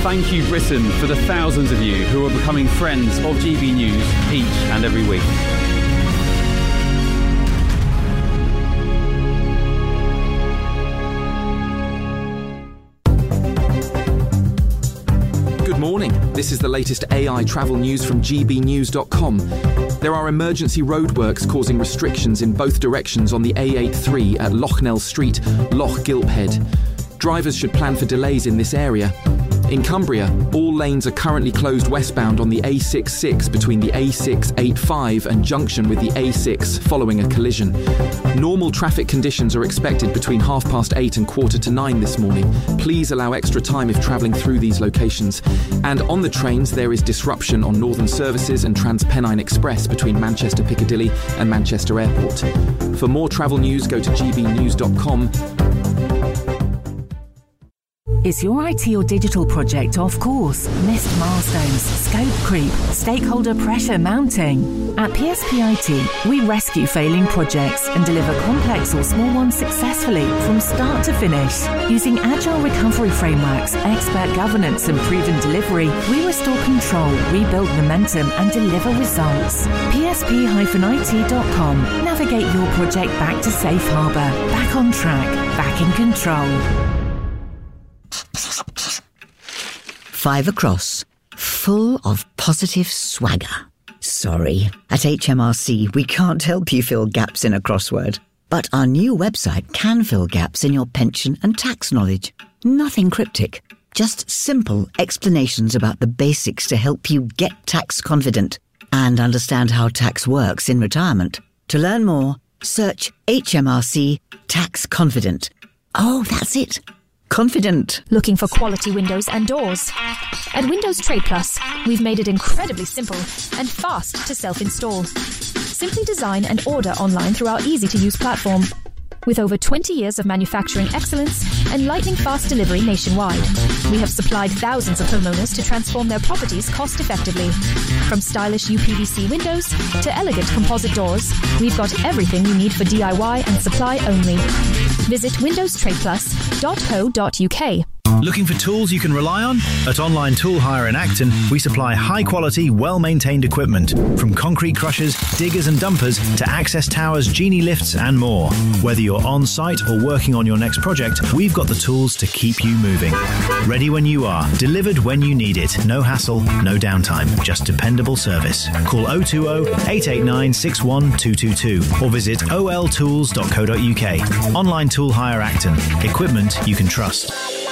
thank you, Britain, for the thousands of you who are becoming friends of GB News each and every week. Good morning. This is the latest AI travel news from gbnews.com. There are emergency roadworks causing restrictions in both directions on the A83 at Loughnell Street, Loch Gilphead. Drivers should plan for delays in this area. In Cumbria, all lanes are currently closed westbound on the A66 between the A685 and junction with the A6 following a collision. Normal traffic conditions are expected between 8:30 and 9:15 this morning. Please allow extra time if travelling through these locations. And on the trains, there is disruption on Northern Services and TransPennine Express between Manchester Piccadilly and Manchester Airport. For more travel news, go to gbnews.com. Is your IT or digital project off course? Missed milestones, scope creep, stakeholder pressure mounting? At PSPIT, we rescue failing projects and deliver complex or small ones successfully from start to finish. Using agile recovery frameworks, expert governance and proven delivery, we restore control, rebuild momentum and deliver results. PSP-IT.com. Navigate your project back to safe harbour, back on track, back in control. 5 across, full of positive swagger. Sorry, at HMRC we can't help you fill gaps in a crossword. But our new website can fill gaps in your pension and tax knowledge. Nothing cryptic, just simple explanations about the basics to help you get tax confident and understand how tax works in retirement. To learn more, search HMRC Tax Confident. Oh, that's it. Confident. Looking for quality windows and doors? At Windows Trade Plus, we've made it incredibly simple and fast to self-install. Simply design and order online through our easy-to-use platform. With over 20 years of manufacturing excellence and lightning-fast delivery nationwide, we have supplied thousands of homeowners to transform their properties cost-effectively. From stylish UPVC windows to elegant composite doors, we've got everything you need for DIY and supply only. Visit windowstradeplus.co.uk. Looking for tools you can rely on? At Online Tool Hire in Acton, we supply high-quality, well-maintained equipment, from concrete crushers, diggers and dumpers to access towers, genie lifts and more. Whether you're on-site or working on your next project, we've got the tools to keep you moving. Ready when you are, delivered when you need it. No hassle, no downtime, just dependable service. Call 020-889-61222 or visit oltools.co.uk. Online Tool Hire Acton. Equipment you can trust.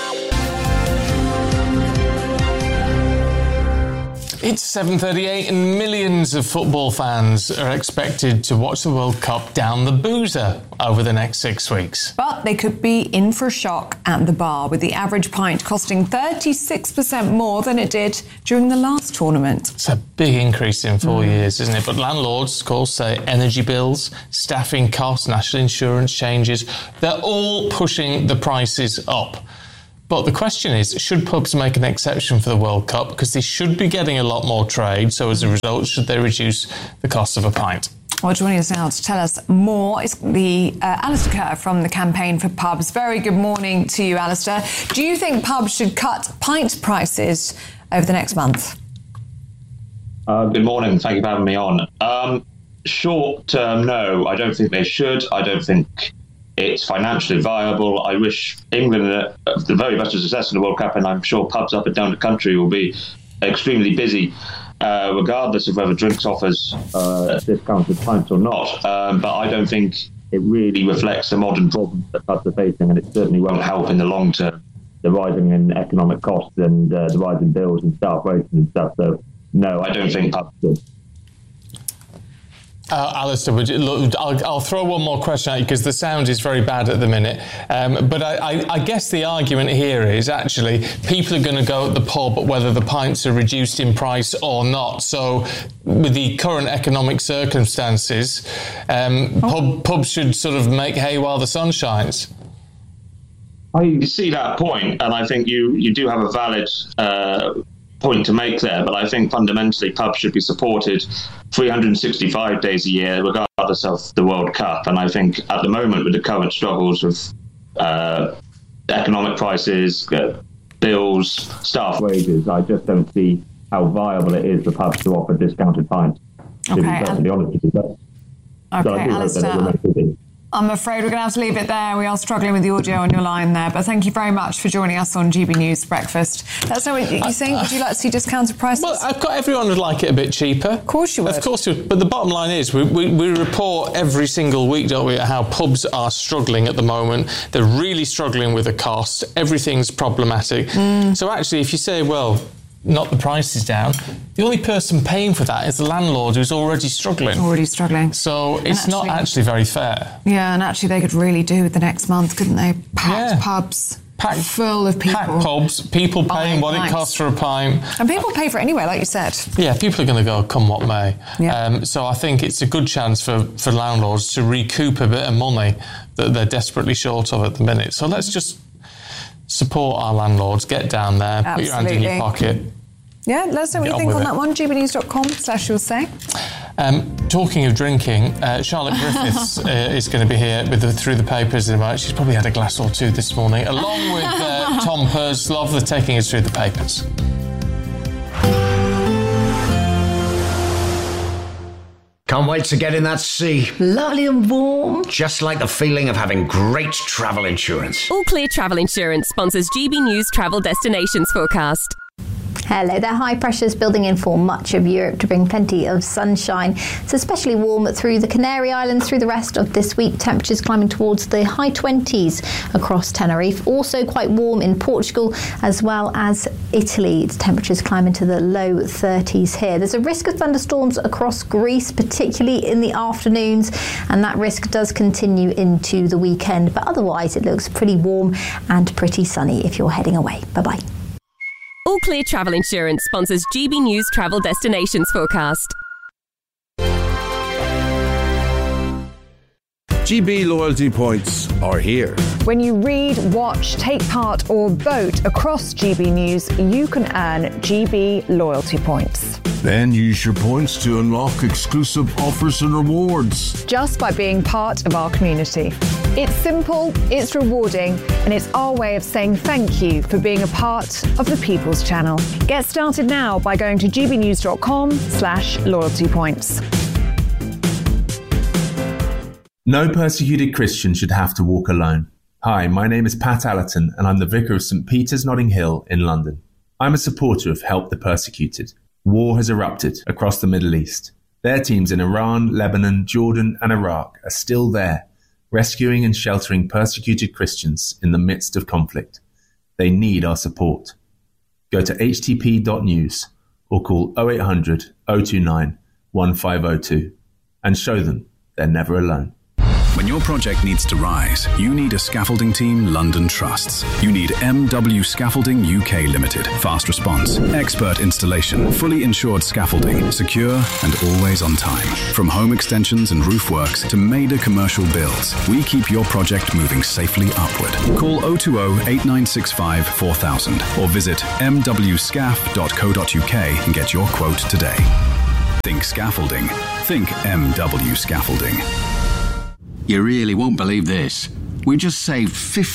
It's 7:38 and millions of football fans are expected to watch the World Cup down the boozer over the next 6 weeks. But they could be in for a shock at the bar, with the average pint costing 36% more than it did during the last tournament. It's a big increase in 4 years, isn't it? But landlords, of course, say energy bills, staffing costs, national insurance changes, they're all pushing the prices up. But the question is, should pubs make an exception for the World Cup? Because they should be getting a lot more trade, so as a result, should they reduce the cost of a pint? Well, joining us now to tell us more is Alistair Kerr from the Campaign for Pubs. Very good morning to you, Alistair. Do you think pubs should cut pint prices over the next month? Good morning. Thank you for having me on. Short term, no, I don't think they should. I don't think it's financially viable. I wish England the very best of success in the World Cup, and I'm sure pubs up and down the country will be extremely busy, regardless of whether drinks offers discounted pints or not. But I don't think it really reflects the modern problems that pubs are facing, and it certainly won't help in the long term. The rising in economic costs and the rise in bills and staff wages and stuff. So, no, I don't think pubs should. Alistair, I'll throw one more question at you because the sound is very bad at the minute. But I guess the argument here is actually people are going to go at the pub whether the pints are reduced in price or not. So with the current economic circumstances, pubs should sort of make hay while the sun shines. I see that point, and I think you do have a valid point to make there, but I think fundamentally pubs should be supported 365 days a year regardless of the World Cup. And I think at the moment, with the current struggles with economic prices, bills, staff wages. I just don't see how viable it is for pubs to offer discounted pints. To be perfectly honest with you. Okay, Alistair, I'm afraid we're going to have to leave it there. We are struggling with the audio on your line there, but thank you very much for joining us on GB News Breakfast. Let us know what you think. Would you like to see discounted prices? Well, I've got everyone would like it a bit cheaper. Of course you would. Of course you would. But the bottom line is we report every single week, don't we, how pubs are struggling at the moment. They're really struggling with the cost. Everything's problematic. So actually, if you say, well, knock the prices down, the only person paying for that is the landlord who's already struggling. So it's not actually very fair. Yeah, and actually they could really do with the next month, couldn't they? Packed pubs. Packed full of people. Packed pubs, people paying what it costs for a pint. And people pay for it anyway, like you said. Yeah, people are going to go come what may. Yeah. So I think it's a good chance for landlords to recoup a bit of money that they're desperately short of at the minute. So let's just support our landlords, get down there, put your hand in your pocket. Yeah, let us know what you think on that one. gbnews.com/you'll say. Talking of drinking, Charlotte Griffiths is going to be here with Through the Papers in a moment. She's probably had a glass or two this morning, along with Tom Purslow for taking us through the papers. Can't wait to get in that sea. Lovely and warm. Just like the feeling of having great travel insurance. All Clear Travel Insurance sponsors GB News Travel Destinations Forecast. Hello there. High pressures building in for much of Europe to bring plenty of sunshine. It's especially warm through the Canary Islands through the rest of this week. Temperatures climbing towards the high 20s across Tenerife. Also quite warm in Portugal as well as Italy. Its temperatures climbing to the low 30s here. There's a risk of thunderstorms across Greece, particularly in the afternoons, and that risk does continue into the weekend. But otherwise, it looks pretty warm and pretty sunny if you're heading away. Bye-bye. All Clear Travel Insurance sponsors GB News Travel Destinations Forecast. GB loyalty points are here. When you read, watch, take part or vote across GB News, you can earn GB loyalty points. Then use your points to unlock exclusive offers and rewards. Just by being part of our community. It's simple, it's rewarding, and it's our way of saying thank you for being a part of the People's Channel. Get started now by going to gbnews.com/loyalty points. No persecuted Christian should have to walk alone. Hi, my name is Pat Allerton and I'm the Vicar of St Peter's Notting Hill in London. I'm a supporter of Help the Persecuted. War has erupted across the Middle East. Their teams in Iran, Lebanon, Jordan and Iraq are still there, rescuing and sheltering persecuted Christians in the midst of conflict. They need our support. Go to htp.news or call 0800 029 1502 and show them they're never alone. When your project needs to rise, you need a scaffolding team London trusts. You need MW Scaffolding UK Limited. Fast response, expert installation, fully insured scaffolding, secure and always on time. From home extensions and roof works to major commercial builds, we keep your project moving safely upward. Call 020 8965 4000 or visit mwscaf.co.uk and get your quote today. Think scaffolding. Think MW Scaffolding. You really won't believe this. We just saved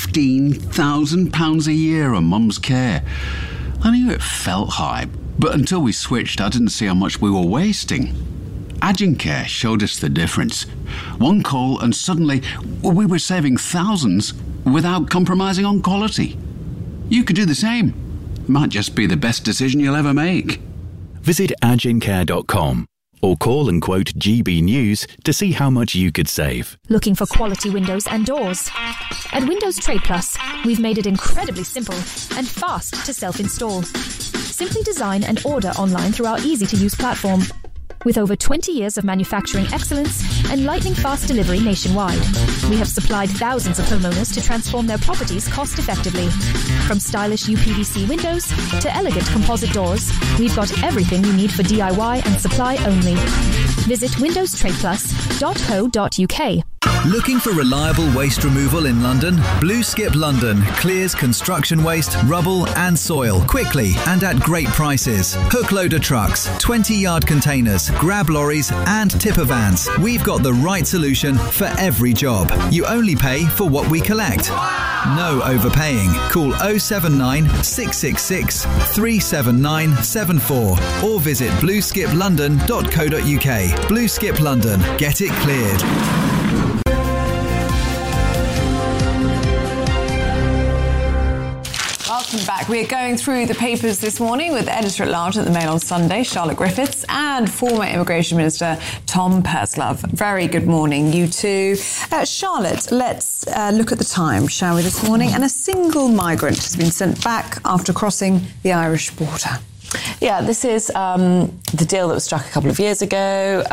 £15,000 a year on Mum's care. I knew it felt high, but until we switched, I didn't see how much we were wasting. Agencare showed us the difference. One call and suddenly we were saving thousands without compromising on quality. You could do the same. Might just be the best decision you'll ever make. Visit agencare.com. or call and quote GB News to see how much you could save. Looking for quality windows and doors? At Windows Trade Plus, we've made it incredibly simple and fast to self-install. Simply design and order online through our easy-to-use platform. With over 20 years of manufacturing excellence and lightning-fast delivery nationwide, we have supplied thousands of homeowners to transform their properties cost-effectively. From stylish UPVC windows to elegant composite doors, we've got everything you need for DIY and supply only. Visit windowstradeplus.co.uk Looking for reliable waste removal in London? Blue Skip London clears construction waste, rubble and soil quickly and at great prices. Hook loader trucks, 20-yard containers, grab lorries and tipper vans. We've got the right solution for every job. You only pay for what we collect. No overpaying. Call 079 666 37974 or visit blueskiplondon.co.uk. Blue Skip London. Get it cleared. Welcome back. We're going through the papers this morning with Editor-at-Large at the Mail on Sunday, Charlotte Griffiths, and former Immigration Minister Tom Pursglove. Very good morning, you two. Charlotte, let's look at the Times, shall we, this morning? And a single migrant has been sent back after crossing the Irish border. Yeah, this is the deal that was struck a couple of years ago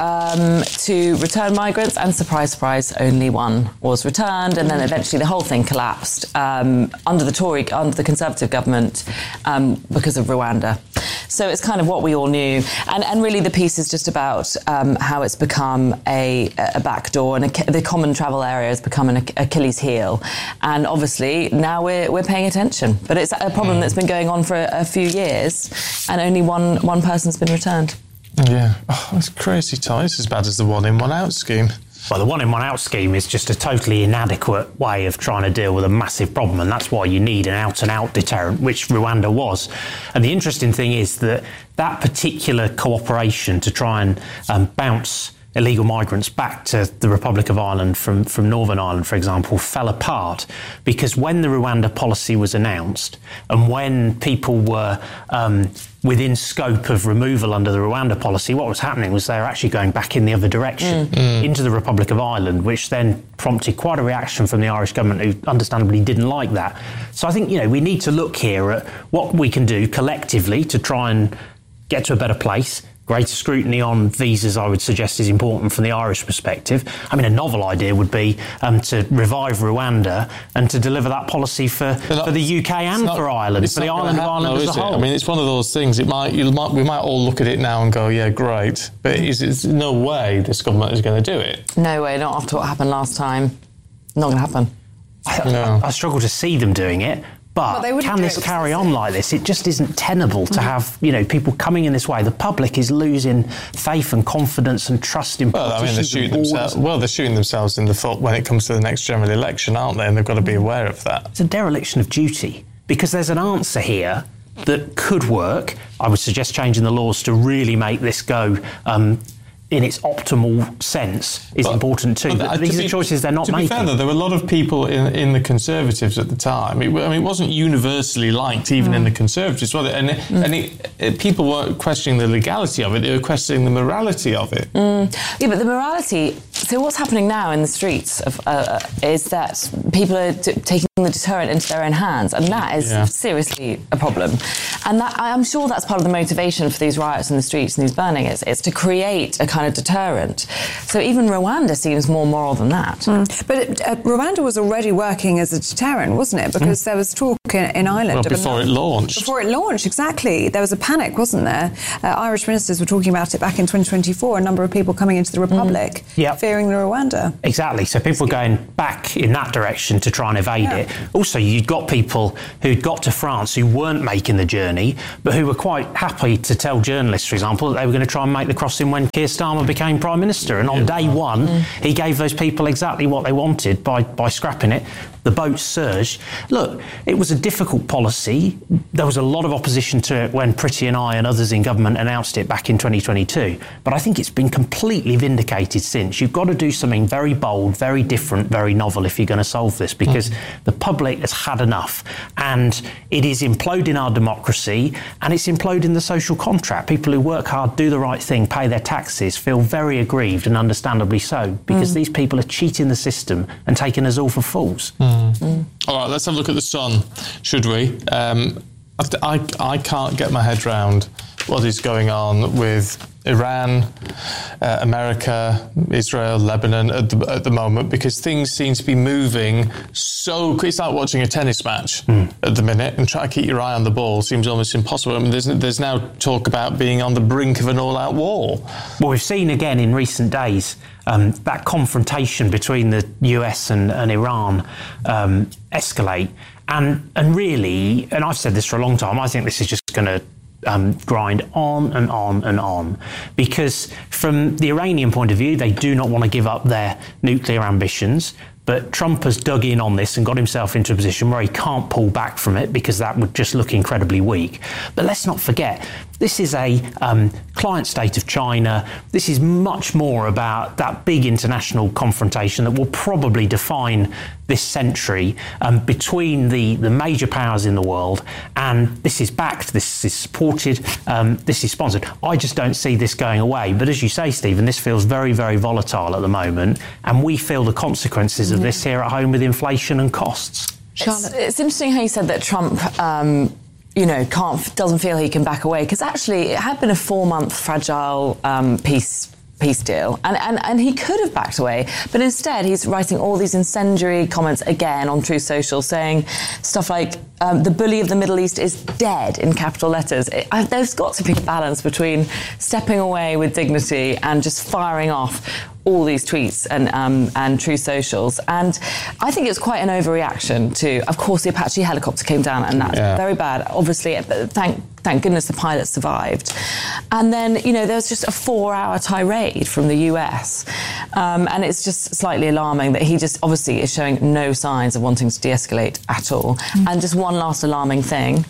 to return migrants, and surprise, surprise, only one was returned, and then eventually the whole thing collapsed under the Conservative government because of Rwanda. So it's kind of what we all knew, and really the piece is just about how it's become a backdoor, and the common travel area has become an Achilles heel, and obviously now we're paying attention. But it's a problem that's been going on for a few years, and only one person's been returned. Yeah, it's crazy, Ty. It's as bad as the one-in, one-out scheme. Well, the one-in-one-out scheme is just a totally inadequate way of trying to deal with a massive problem, and that's why you need an out-and-out deterrent, which Rwanda was. And the interesting thing is that particular cooperation to try and bounce illegal migrants back to the Republic of Ireland from Northern Ireland, for example, fell apart because when the Rwanda policy was announced and when people were within scope of removal under the Rwanda policy, what was happening was they were actually going back in the other direction into the Republic of Ireland, which then prompted quite a reaction from the Irish government, who understandably didn't like that. So I think, we need to look here at what we can do collectively to try and get to a better place. Greater scrutiny on visas, I would suggest, is important from the Irish perspective. I mean, a novel idea would be to revive Rwanda and to deliver that policy for the UK and for Ireland, for the island of Ireland as a whole. I mean, it's one of those things. We might all look at it now and go, yeah, great, but it's no way this government is going to do it. No way, not after what happened last time. Not going to happen. I struggle to see them doing it. But can this carry on like this? It just isn't tenable to have, people coming in this way. The public is losing faith and confidence and trust in politicians. They're shooting themselves in the foot when it comes to the next general election, aren't they? And they've got to be aware of that. It's a dereliction of duty, because there's an answer here that could work. I would suggest changing the laws to really make this go in its optimal sense is important too. But these are choices they're not making. To be fair, though, there were a lot of people in the Conservatives at the time. It wasn't universally liked even in the Conservatives, was it? And people weren't questioning the legality of it, they were questioning the morality of it. Yeah, but the morality... So what's happening now in the streets is that people are taking the deterrent into their own hands, and that is seriously a problem. And that, I'm sure that's part of the motivation for these riots in the streets and these burning. It's to create a kind of deterrent. So even Rwanda seems more moral than that. But Rwanda was already working as a deterrent, wasn't it? Because there was talk in Ireland... before it launched. Before it launched, exactly. There was a panic, wasn't there? Irish ministers were talking about it back in 2024, a number of people coming into the Republic fearing the Rwanda. Exactly. So people were going back in that direction to try and evade it. Also, you'd got people who'd got to France who weren't making the journey, but who were quite happy to tell journalists, for example, that they were going to try and make the crossing when Keir Starmer became Prime Minister. And on day one, he gave those people exactly what they wanted by scrapping it. The boats surged. Look, it was a difficult policy. There was a lot of opposition to it when Pretty and I and others in government announced it back in 2022. But I think it's been completely vindicated since. You've got to do something very bold, very different, very novel if you're going to solve this, because the public has had enough. And it is imploding our democracy, and it's imploding the social contract. People who work hard, do the right thing, pay their taxes, feel very aggrieved, and understandably so, because these people are cheating the system and taking us all for fools. All right, let's have a look at the Sun, should we? I can't get my head round what is going on with Iran, America, Israel, Lebanon at the moment, because things seem to be moving so quick. It's like watching a tennis match at the minute, and trying to keep your eye on the ball seems almost impossible. I mean, there's now talk about being on the brink of an all-out war. Well, we've seen again in recent days that confrontation between the US and Iran escalate. And really, and I've said this for a long time, I think this is just going to grind on and on and on, because from the Iranian point of view, they do not want to give up their nuclear ambitions. But Trump has dug in on this and got himself into a position where he can't pull back from it, because that would just look incredibly weak. But let's not forget, this is a client state of China. This is much more about that big international confrontation that will probably define this century between the major powers in the world. And this is backed, this is supported, this is sponsored. I just don't see this going away. But as you say, Stephen, this feels very, very volatile at the moment. And we feel the consequences of this here at home with inflation and costs. It's interesting how you said that Trump doesn't feel he can back away, because actually it had been a 4-month fragile peace deal, and he could have backed away, but instead he's writing all these incendiary comments again on Truth Social, saying stuff like the bully of the Middle East is dead in capital letters. There's got to be a balance between stepping away with dignity and just firing off all these tweets and Truth Socials. And I think it's quite an overreaction to, of course, the Apache helicopter came down, and that's very bad, obviously, but thank goodness the pilot survived. And then, there was just a 4-hour tirade from the US. And it's just slightly alarming that he just obviously is showing no signs of wanting to de-escalate at all. And just one last alarming thing.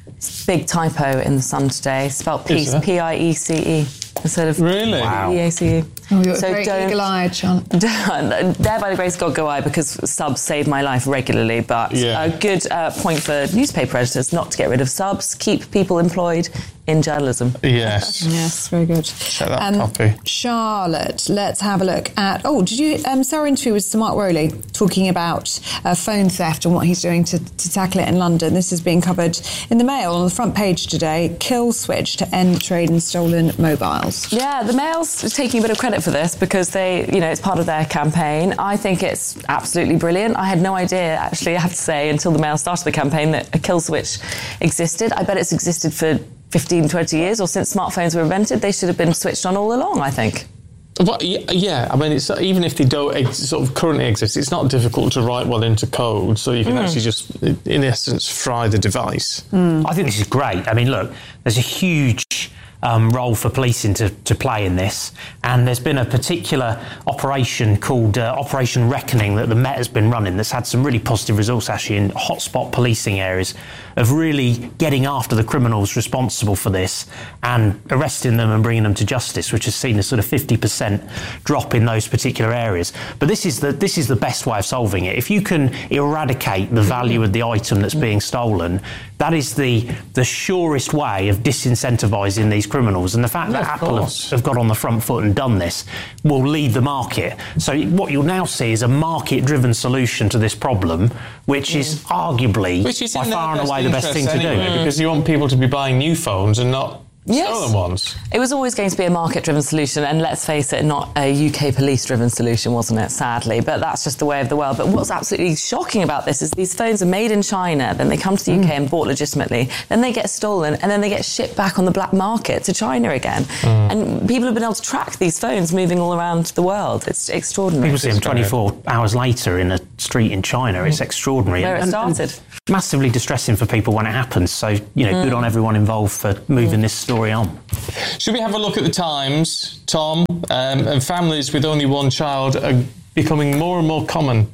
Big typo in the Sun today, spelled peace, P-I-E-C-E. Instead of E-A-C-E. Oh, you're very eagle-eyed, Charlotte. There, by the grace of God, go I, because subs save my life regularly. But a good point for newspaper editors not to get rid of subs, keep people employed in journalism. Yes. Yes, very good. Shut that copy. Charlotte, let's have a look at... did you... saw an interview with Sir Mark Rowley talking about phone theft and what he's doing to tackle it in London. This is being covered in the Mail on the front page today. Kill switch to end trade in stolen mobiles. Yeah, the Mail's taking a bit of credit for this, because they, it's part of their campaign. I think it's absolutely brilliant. I had no idea, actually, I have to say, until the Mail started the campaign, that a kill switch existed. I bet it's existed for 15, 20 years, or since smartphones were invented. They should have been switched on all along, I think. Well, yeah, I mean, it's, even if they don't sort of currently exist, it's not difficult to write well into code, so you can actually just, in essence, fry the device. I think this is great. I mean, look, there's a huge role for policing to play in this, and there's been a particular operation called Operation Reckoning that the Met has been running that's had some really positive results, actually, in hotspot policing areas, of really getting after the criminals responsible for this and arresting them and bringing them to justice, which has seen a sort of 50% drop in those particular areas. But this is the best way of solving it. If you can eradicate the value of the item that's being stolen, that is the surest way of disincentivising these criminals. And the fact that Apple have got on the front foot and done this will lead the market. So what you'll now see is a market-driven solution to this problem, which is arguably by far and away the best thing to do. Because you want people to be buying new phones and not stolen ones. It was always going to be a market-driven solution, and let's face it, not a UK police-driven solution, wasn't it, sadly? But that's just the way of the world. But what's absolutely shocking about this is these phones are made in China, then they come to the UK and bought legitimately, then they get stolen, and then they get shipped back on the black market to China again. And people have been able to track these phones moving all around the world. It's extraordinary. People see them 24 hours later in a street in China. It's extraordinary. Where it started. Massively distressing for people when it happens. So, good on everyone involved for moving this story on. Should we have a look at the Times, Tom? And families with only one child are becoming more and more common.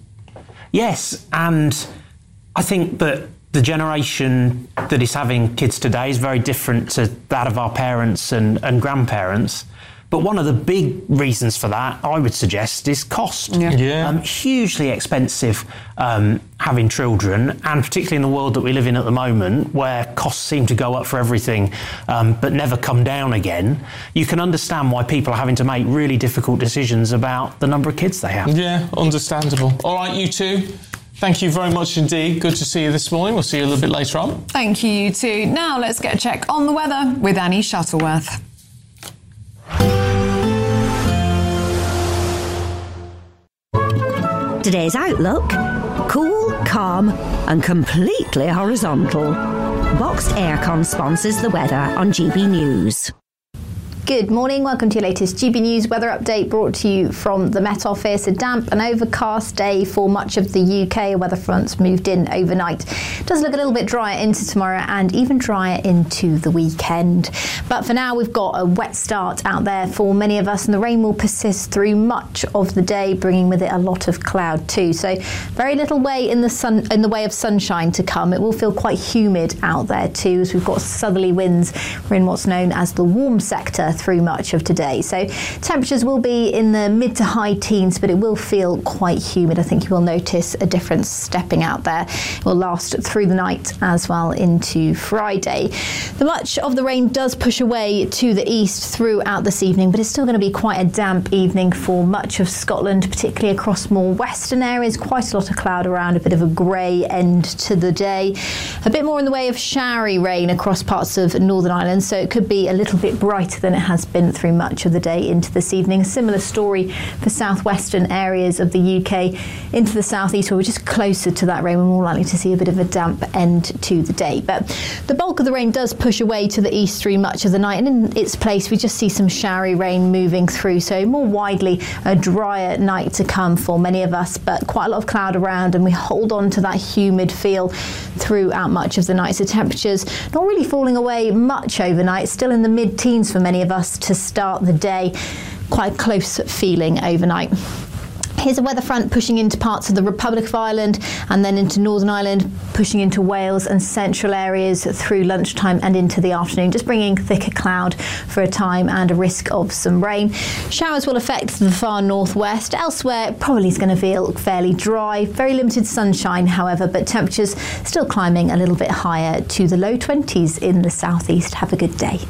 Yes, and I think that the generation that is having kids today is very different to that of our parents and grandparents. But one of the big reasons for that, I would suggest, is cost. Hugely expensive having children, and particularly in the world that we live in at the moment, where costs seem to go up for everything but never come down again. You can understand why people are having to make really difficult decisions about the number of kids they have. Yeah, understandable. All right, you two. Thank you very much indeed. Good to see you this morning. We'll see you a little bit later on. Thank you, you two. Now let's get a check on the weather with Annie Shuttleworth. Today's outlook: cool, calm and completely horizontal. Boxed Aircon sponsors the weather on GB News. Good morning, welcome to your latest GB News weather update brought to you from the Met Office. A damp and overcast day for much of the UK. Weather fronts moved in overnight. It does look a little bit drier into tomorrow and even drier into the weekend. But for now, we've got a wet start out there for many of us, and the rain will persist through much of the day, bringing with it a lot of cloud too. So very little way in the way of sunshine to come. It will feel quite humid out there too, as we've got southerly winds. We're in what's known as the warm sector through much of today. So temperatures will be in the mid to high teens, but it will feel quite humid. I think you will notice a difference stepping out there. It will last through the night as well into Friday. Much of the rain does push away to the east throughout this evening, but it's still going to be quite a damp evening for much of Scotland, particularly across more western areas. Quite a lot of cloud around, a bit of a grey end to the day. A bit more in the way of showery rain across parts of Northern Ireland, so it could be a little bit brighter than it has been through much of the day into this evening. A similar story for southwestern areas of the UK into the southeast, where we're just closer to that rain. We're more likely to see a bit of a damp end to the day. But the bulk of the rain does push away to the east through much of the night, and in its place we just see some showery rain moving through. So more widely a drier night to come for many of us, but quite a lot of cloud around, and we hold on to that humid feel throughout much of the night. So temperatures not really falling away much overnight, still in the mid-teens for many of us to start the day. Quite close feeling overnight. Here's a weather front pushing into parts of the Republic of Ireland and then into Northern Ireland, pushing into Wales and central areas through lunchtime and into the afternoon, just bringing thicker cloud for a time and a risk of some rain. Showers will affect the far northwest. Elsewhere, it probably is going to feel fairly dry. Very limited sunshine, however, but temperatures still climbing a little bit higher to the low 20s in the southeast. Have a good day.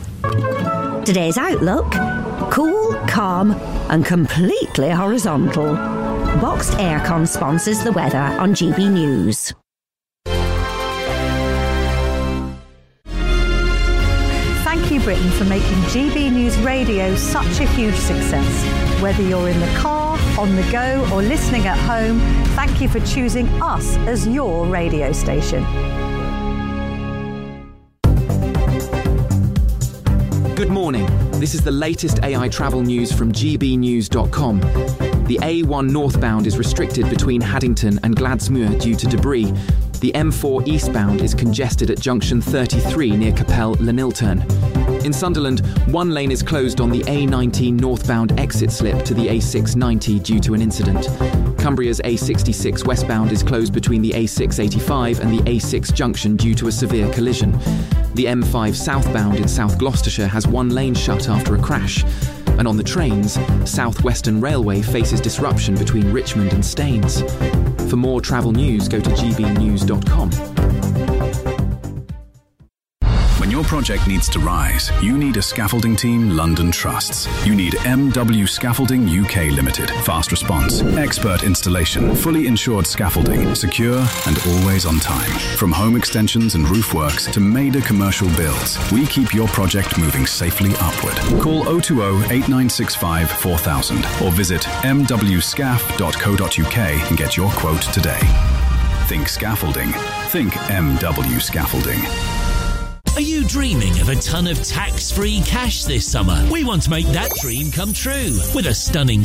Today's outlook: cool, calm and completely horizontal. Boxed Aircon sponsors the weather on GB News. Thank you, Britain, for making GB News Radio such a huge success. Whether you're in the car, on the go or listening at home, thank you for choosing us as your radio station. Good morning. This is the latest AI travel news from gbnews.com. The A1 northbound is restricted between Haddington and Gladsmuir due to debris. The M4 eastbound is congested at junction 33 near Capel Llanilturn. In Sunderland, one lane is closed on the A19 northbound exit slip to the A690 due to an incident. Cumbria's A66 westbound is closed between the A685 and the A6 junction due to a severe collision. The M5 southbound in South Gloucestershire has one lane shut after a crash. And on the trains, South Western Railway faces disruption between Richmond and Staines. For more travel news, go to gbnews.com. When your project needs to rise, you need a scaffolding team London trusts. You need MW Scaffolding UK Limited. Fast response, expert installation, fully insured scaffolding, secure and always on time. From home extensions and roof works to major commercial builds, we keep your project moving safely upward. Call 020 8965 4000 or visit mwscaf.co.uk and get your quote today. Think scaffolding. Think MW Scaffolding. Are you dreaming of a ton of tax-free cash this summer? We want to make that dream come true with a stunning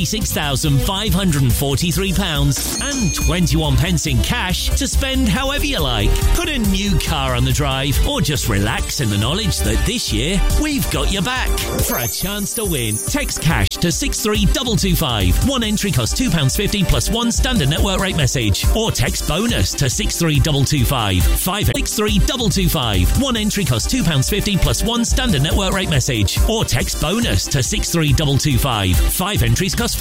£76,543 and 21 pence in cash to spend however you like. Put a new car on the drive or just relax in the knowledge that this year we've got your back. For a chance to win, text cash to 63225. One entry costs £2.50 plus one standard network rate message. Or text bonus to 63225. 63225. One entry costs £2.50 plus one standard network rate message. Or text bonus to 63225. 5 entries cost